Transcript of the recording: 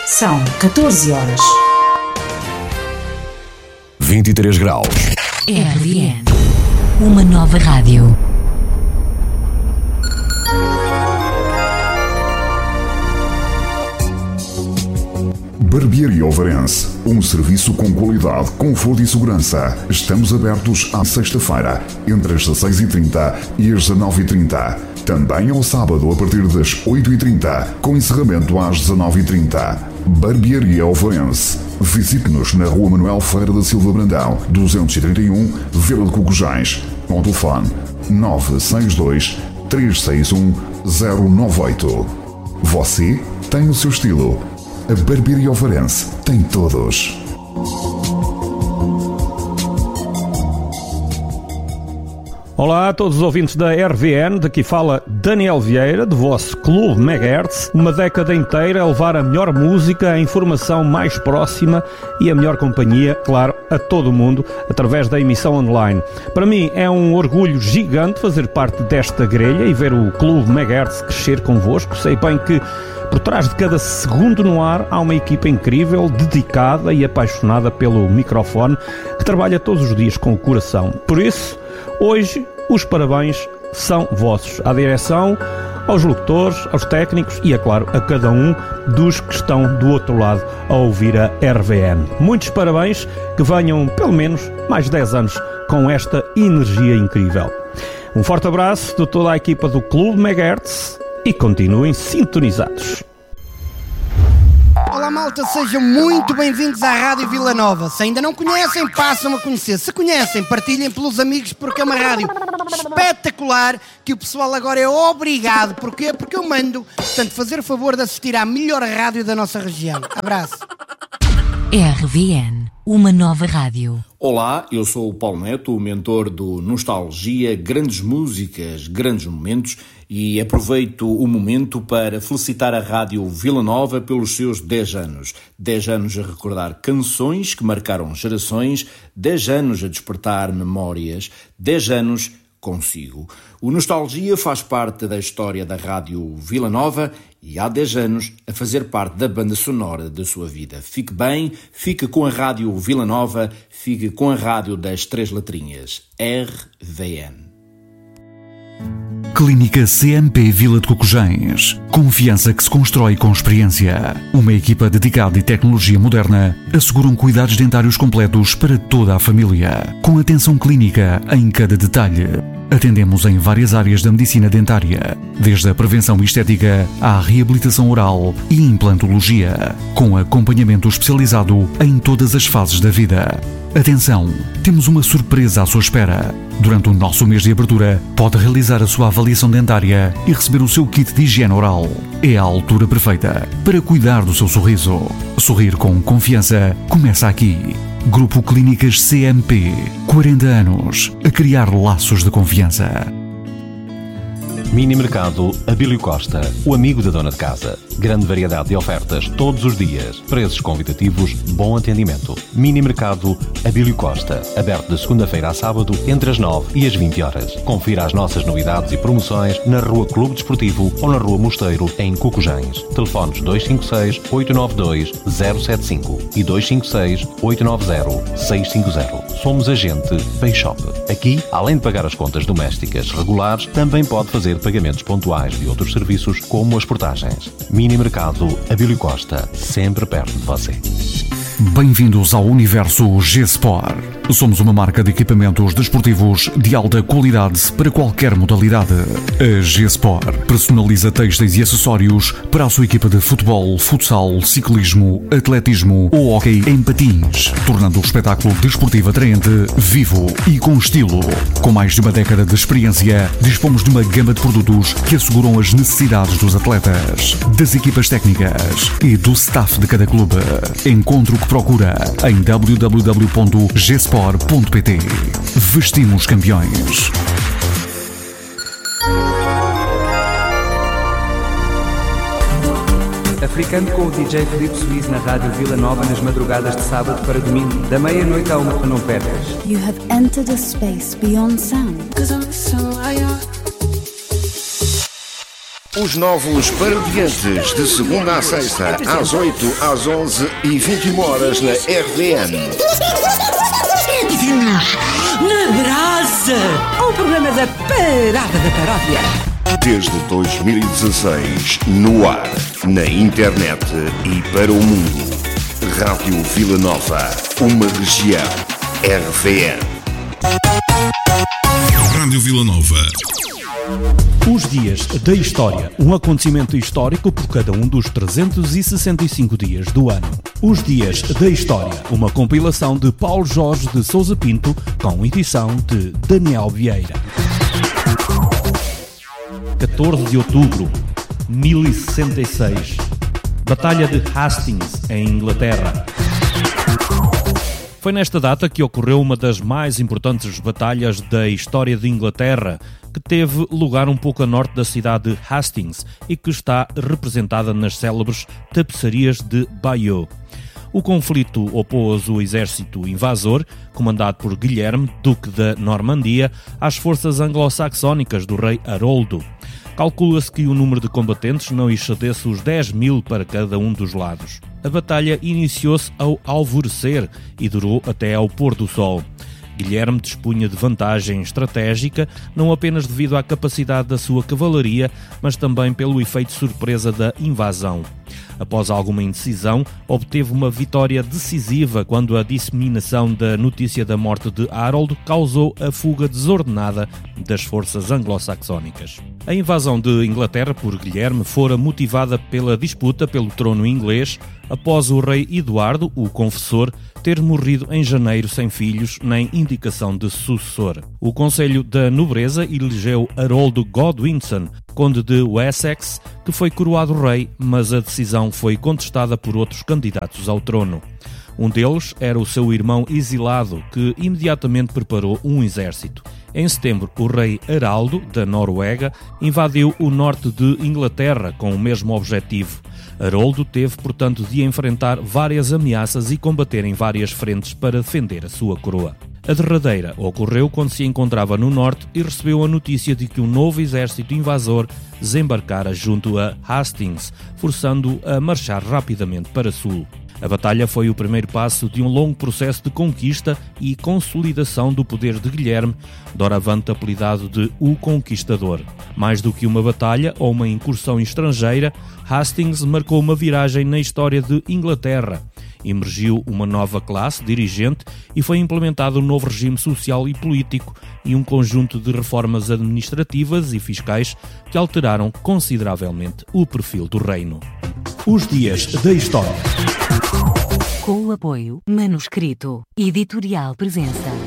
São 14 horas. 23 graus. RVN, uma nova rádio. Barbearia Ovarense, um serviço com qualidade, conforto e segurança. Estamos abertos à sexta-feira, entre as 16h30 e as 19h30. Também ao sábado, a partir das 8h30, com encerramento às 19h30. Barbearia Ovarense. Visite-nos na Rua Manuel Ferreira da Silva Brandão, 231, Vila de Cocujães. Com o telefone 962 361 098. Você tem o seu estilo. A Barbearia Ovarense tem todos. Olá a todos os ouvintes da RVN, daqui fala Daniel Vieira, do vosso Clube Megahertz. Uma década inteira a levar a melhor música, a informação mais próxima e a melhor companhia, claro, a todo o mundo, através da emissão online. Para mim é um orgulho gigante fazer parte desta grelha e ver o Clube Megahertz crescer convosco. Sei bem que por trás de cada segundo no ar há uma equipa incrível, dedicada e apaixonada pelo microfone, que trabalha todos os dias com o coração. Por isso, hoje, os parabéns são vossos, à direção, aos locutores, aos técnicos e, é claro, a cada um dos que estão do outro lado a ouvir a RVN. Muitos parabéns, que venham pelo menos mais 10 anos com esta energia incrível. Um forte abraço de toda a equipa do Clube Megahertz e continuem sintonizados. Olá malta, sejam muito bem-vindos à Rádio Vila Nova. Se ainda não conhecem, passam a conhecer. Se conhecem, partilhem pelos amigos, porque é uma rádio espetacular que o pessoal agora é obrigado. Porquê? Porque eu mando. Portanto, fazer o favor de assistir à melhor rádio da nossa região. Abraço. RVN, uma nova rádio. Olá, eu sou o Paulo Neto, o mentor do Nostalgia, grandes músicas, grandes momentos, e aproveito o momento para felicitar a Rádio Vila Nova pelos seus 10 anos. 10 anos a recordar canções que marcaram gerações, 10 anos a despertar memórias, 10 anos consigo. O Nostalgia faz parte da história da Rádio Vila Nova e há 10 anos a fazer parte da banda sonora da sua vida. Fique bem, fique com a Rádio Vila Nova, fique com a rádio das 3 letrinhas, RVN. Clínica CMP Vila de Cocujães. Confiança que se constrói com experiência. Uma equipa dedicada e tecnologia moderna asseguram cuidados dentários completos para toda a família, com atenção clínica em cada detalhe. Atendemos em várias áreas da medicina dentária, desde a prevenção estética à reabilitação oral e implantologia, com acompanhamento especializado em todas as fases da vida. Atenção, temos uma surpresa à sua espera. Durante o nosso mês de abertura, pode realizar a sua avaliação dentária e receber o seu kit de higiene oral. É a altura perfeita para cuidar do seu sorriso. Sorrir com confiança começa aqui. Grupo Clínicas CMP, 40 anos a criar laços de confiança. Mini Mercado Abílio Costa, o amigo da dona de casa. Grande variedade de ofertas todos os dias. Preços convidativos, bom atendimento. Mini Mercado Abílio Costa, aberto de segunda-feira a sábado, entre as 9 e as 20 horas. Confira as nossas novidades e promoções na Rua Clube Desportivo ou na Rua Mosteiro, em Cocujães. Telefones 256-892-075 e 256-890-650. Somos agente Payshop. Aqui, além de pagar as contas domésticas regulares, também pode fazer pagamentos pontuais de outros serviços, como as portagens. Mini Mercado Abílio Costa, sempre perto de você. Bem-vindos ao universo G-Sport. Somos uma marca de equipamentos desportivos de alta qualidade para qualquer modalidade. A G-Sport personaliza têxteis e acessórios para a sua equipa de futebol, futsal, ciclismo, atletismo ou hóquei em patins, tornando o espetáculo desportivo atraente, vivo e com estilo. Com mais de uma década de experiência, dispomos de uma gama de produtos que asseguram as necessidades dos atletas, das equipas técnicas e do staff de cada clube. Encontre o que procura em www.gsport.pt. Vestimos campeões. Africano com o DJ Filipe Suíze na Rádio Vila Nova nas madrugadas de sábado para domingo, da meia-noite à 1, não percas. You have entered a space beyond sound. Os novos parodiantes, de segunda à sexta, às 8, às 11 e 21 horas na RVN. Na Brasa, o programa da Parada da Paródia. Desde 2016, no ar, na internet e para o mundo. Rádio Vila Nova, uma região. RVN. Rádio Vila Nova. Os dias da história, um acontecimento histórico por cada um dos 365 dias do ano. Os dias da história, uma compilação de Paulo Jorge de Sousa Pinto, com edição de Daniel Vieira. 14 de outubro, 1066. Batalha de Hastings, em Inglaterra. Foi nesta data que ocorreu uma das mais importantes batalhas da história de Inglaterra, que teve lugar um pouco a norte da cidade de Hastings e que está representada nas célebres tapeçarias de Bayeux. O conflito opôs o exército invasor, comandado por Guilherme, duque da Normandia, às forças anglo-saxónicas do rei Haroldo. Calcula-se que o número de combatentes não excedesse os 10.000 para cada um dos lados. A batalha iniciou-se ao alvorecer e durou até ao pôr do sol. Guilherme dispunha de vantagem estratégica, não apenas devido à capacidade da sua cavalaria, mas também pelo efeito surpresa da invasão. Após alguma indecisão, obteve uma vitória decisiva quando a disseminação da notícia da morte de Harold causou a fuga desordenada das forças anglo-saxónicas. A invasão de Inglaterra por Guilherme fora motivada pela disputa pelo trono inglês após o rei Eduardo, o Confessor, ter morrido em janeiro sem filhos nem indicação de sucessor. O Conselho da Nobreza elegeu Haroldo Godwinson, conde de Wessex, que foi coroado rei, mas a decisão foi contestada por outros candidatos ao trono. Um deles era o seu irmão exilado, que imediatamente preparou um exército. Em setembro, o rei Haraldo, da Noruega, invadiu o norte de Inglaterra com o mesmo objetivo. Haroldo teve, portanto, de enfrentar várias ameaças e combater em várias frentes para defender a sua coroa. A derradeira ocorreu quando se encontrava no norte e recebeu a notícia de que um novo exército invasor desembarcara junto a Hastings, forçando-o a marchar rapidamente para sul. A batalha foi o primeiro passo de um longo processo de conquista e consolidação do poder de Guilherme, doravante apelidado de O Conquistador. Mais do que uma batalha ou uma incursão estrangeira, Hastings marcou uma viragem na história de Inglaterra. Emergiu uma nova classe dirigente e foi implementado um novo regime social e político e um conjunto de reformas administrativas e fiscais que alteraram consideravelmente o perfil do reino. Os dias da história. Com o apoio Manuscrito Editorial Presença.